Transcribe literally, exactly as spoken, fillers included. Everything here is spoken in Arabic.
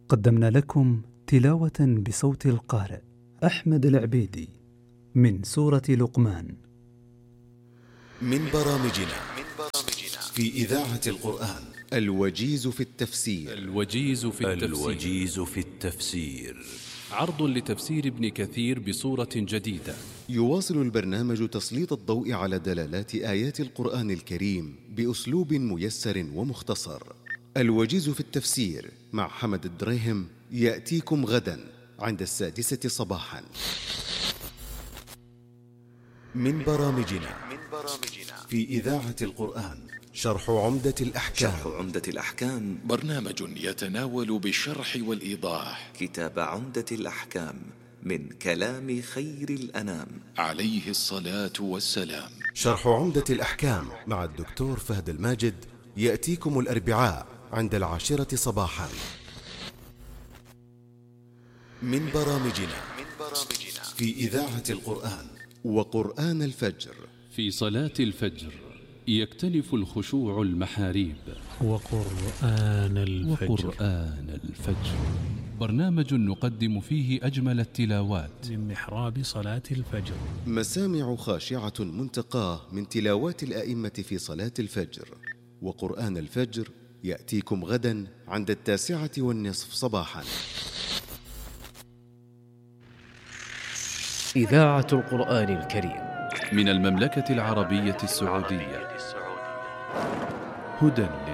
قدمنا لكم تلاوة بصوت القارئ أحمد العبيدي من سورة لقمان من برامجنا في إذاعة القرآن الوجيز في التفسير الوجيز في التفسير, الوجيز في التفسير. عرض لتفسير ابن كثير بصورة جديدة. يواصل البرنامج تسليط الضوء على دلالات آيات القرآن الكريم بأسلوب ميسر ومختصر. الوجيز في التفسير مع حمد الدريهم يأتيكم غدا عند السادسة صباحا. من برامجنا في إذاعة القرآن شرح عمدة الأحكام. شرح عمدة الأحكام برنامج يتناول بالشرح والإيضاح كتاب عمدة الأحكام من كلام خير الأنام عليه الصلاة والسلام. شرح عمدة الأحكام مع الدكتور فهد الماجد يأتيكم الأربعاء عند العاشرة صباحا. من برامجنا في إذاعة القرآن وقرآن الفجر. في صلاة الفجر يكتنف الخشوع المحاريب. وقرآن الفجر وقرآن الفجر برنامج نقدم فيه أجمل التلاوات من محراب صلاة الفجر. مسامع خاشعة منتقاه من تلاوات الأئمة في صلاة الفجر. وقرآن الفجر يأتيكم غدا عند التاسعة والنصف صباحا. إذاعة القرآن الكريم من المملكة العربية السعودية. هدى